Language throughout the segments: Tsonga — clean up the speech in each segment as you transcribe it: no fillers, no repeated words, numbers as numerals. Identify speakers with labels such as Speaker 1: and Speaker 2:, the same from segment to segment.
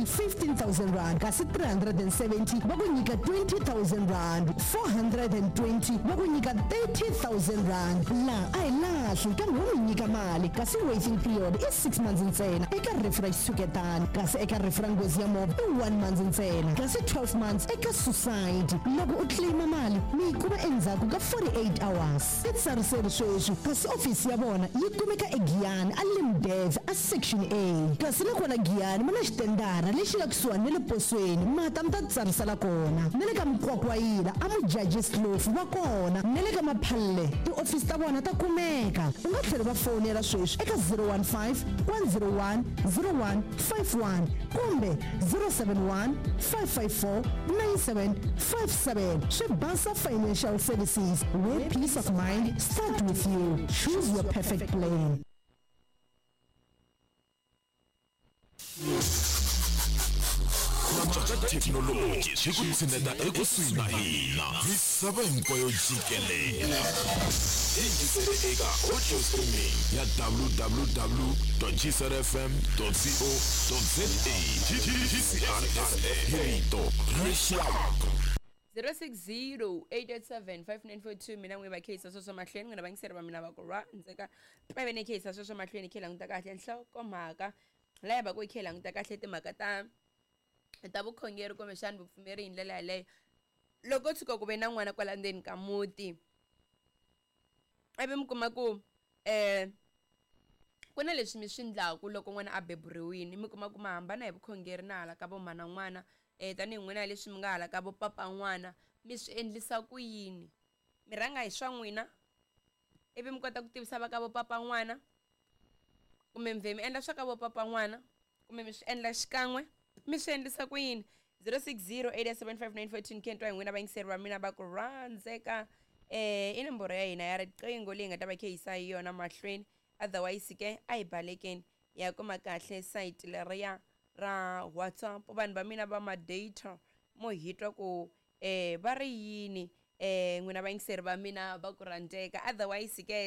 Speaker 1: 15,000 rand, kasi 370 bakunyika 20,000 rand, 420 bakunyika 30,000 rand. La ayilahli kambe unyika mali kasi waiting period is 6 months ntsena eka rifu ra xitshuketani, kasi eka rifu ra nghozi ya movha i 1 month ntsena, kasi 12 months eka suicide. Loko u claima mali mi yi kuma endzhaku ka 48 hours. I tsariseri sweswi kasi ofisi ya vona yi kumeka eGiyani a Limdev a section A, kasi nakona Giyani ma na xitendara lexi nga kusuhani na le posweni mata mi ta tsarisela kona, na le ka Mkwakwayila a mujaji slofu va kona, na le ka Maphalle tiofisi ta vona ta kumeka. U nga tlhela va fonela sweswi eka 015 101 0151 kumbe 071 554 9757. Shebasa Financial Services, where peace of mind starts with you. Choose your perfect plan.
Speaker 2: Technology xikutsineta ekusuhi na hina misava hinkwayo jikelela. Yingisele eka audio streaming ya www.gsrfm.co.za. GCRFM hito rexako
Speaker 3: 060-887-5942. mina n'wi va case sweswo mahlweni n'wina vangiseri va mina va ku rwa ndzeka peve ne case sweswo mahlweni khe languta kahle nhlokomhaka laya va ku khe languta kahle timhaka ta vukhongeri kumbe xana vupfumeri hi ndlela yaleyo. Loko tshuka ku ve na n'wana kwala ndzeni ka muti ivi mi kuma ku ku na leswi mi swi ndlaku loko n'wana a beburiwini, mi kuma ku ma hambana hi vukhongeri na hala ka vo mana n'wana tanihi n'wina leswi mi nga hala ka vo papa n'wana mi swi endlisa ku yini? Mi rhanga hi swa n'wina ivi mi kota ku tivisa va ka vo papa n'wana, kumbe mi vhe mi endla swa ka vo papa n'wana, kumbe mi swi endla xikan'we? Mi swi endlisa ku yini? 060-887-5942 khe ntwa hi n'wina vayingiseri va mina va ku rhandzeka. I nomboro ya hina ya riqingho leyi nga ta va khe yisa hi yona mahlweni, otherwise ke a hi balekeni ya kuma kahle site leriya ra WhatsApp. Vanhu va mina va ma-data mo hitwa ku va ri yini n'wina vayingiseri va mina va ku rhandzeka. Otherwise ke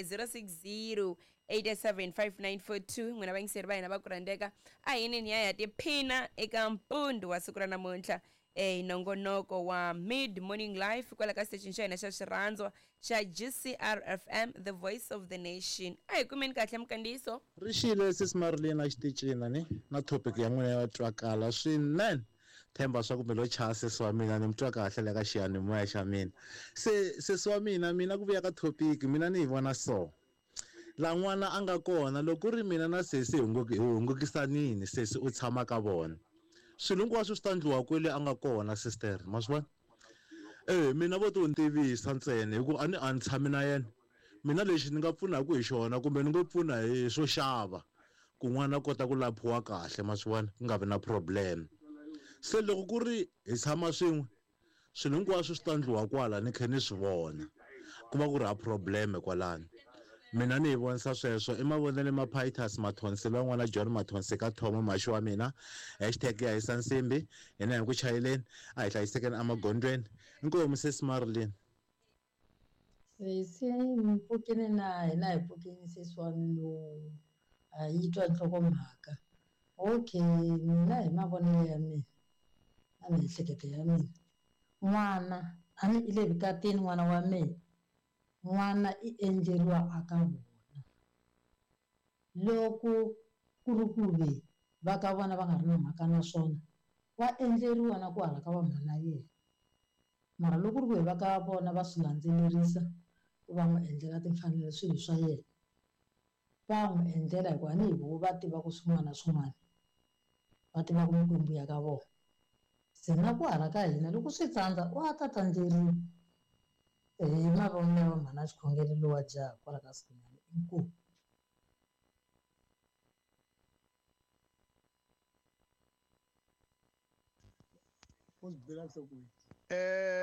Speaker 3: 060-887-5942 n'wina vayingiseri va hina va ku rhandzeka. A hinini ya tiphina eka mpundzu wa siku ra namuntlha nongonoko wa Mid Morning Life kwala ka station xa hina xa xirhandzwa xa GCRFM, the voice of the nation. A hi kumeni kahle mukandiso
Speaker 4: rixile sis Marilena xitichini ni na topic ya n'wina ya twakala swinene. Themba swa kumbe lo chaya sesi wa mina ni mutwa kahle le ka xiyanimoya xa mina. Se sesi wa mina ku vuya ka topic mina ni hi vona so la n'wana a nga kona loko ri mina na sesi hungukisanini sesi u tshama ka vona swilo hinkwaswo swi ta ndliwa kwele a nga kona sister ma swi vona. Mina vo to ntivisa ntsena hikuva a ni tshami na yena. Mina lexi ni nga pfunaka hi xona kumbe ni ngo pfuna hi swo xava ku n'wana a kota ku laphiwa kahle ma swi vona ku nga vi na problem. Se loko ku ri hi tshama swin'we swilo hinkwaswo swi ta ndliwa kwala ni khe ni swi vona ku va ku ri ha problem kwalani. Mina ni hi vonisa sweswo i mavonele ma Pitus Mathonsi la n'wana John Mathonsi ka Thomo maxi wa mina hashtag ya hisa nsimbi hina hi ku chayeleni a hi hlayisekeni emagondweni. Inkomu sesi Marilyn.
Speaker 5: Sesi mpfukini na hina hi pfukini sesi wa lo a yi twa nhlokomhaka. Okay, mina hi mavonelo ya mina na miehleketo ya mina, n'wana a ni i le vukatini n'wana wa mina, n'wana i endleriwa aka vona. Loko ku ri ku ve va ka vona va nga ri na mhaka na swona va endleriwa na ku hala ka vamhana yena, mara loko ku ri ku va ka vona va swi landzelerisa ku va n'wi endlela timfanelo swilo swa yena va n'wi endlela hikuva a ni hi vo va tiva ku swin'wana na swin'wana va tiva ku mikwembu ya ka vona. Se na ku hala ka hina loko swi tsandza wa ta tsandzeriwa hi mavonelo ya vamhana xikhongelo lowa jaha kwala ka sikunene. Inkomu.
Speaker 6: Uzibheka nhlokweni.